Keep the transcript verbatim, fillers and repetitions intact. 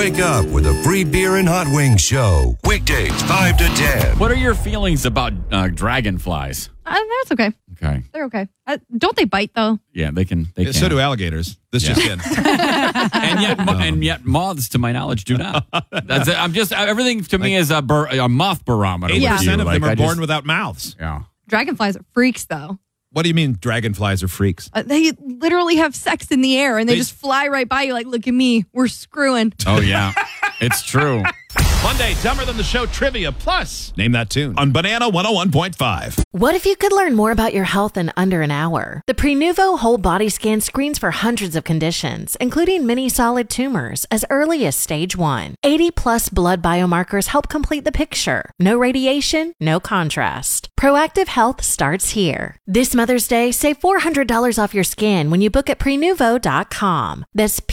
Wake up with a free beer and hot wings show. Weekdays, five to ten. What are your feelings about uh, dragonflies? Uh, that's okay. Okay. They're okay. Uh, don't they bite, though? Yeah, they can. They Yeah, can. so do alligators. This Yeah. just in. and yet, mo- and yet, moths, to my knowledge, do not. That's it. I'm just everything to me is a, bar, a moth barometer. eighty with percent you. of Like, them are I born just- without mouths. Yeah. Dragonflies are freaks, though. What do you mean dragonflies are freaks? Uh, they literally have sex in the air, and they, They- just fly right by you like, look at me. We're screwing. Oh yeah, it's true. Monday, Dumber Than the Show Trivia Plus. Name that tune on Banana one oh one point five. What if you could learn more about your health in under an hour? The Prenuvo Whole Body Scan screens for hundreds of conditions, including many solid tumors, as early as stage one. eighty plus blood biomarkers help complete the picture. No radiation, no contrast. Proactive health starts here. This Mother's Day, save four hundred dollars off your scan when you book at prenuvo dot com. That's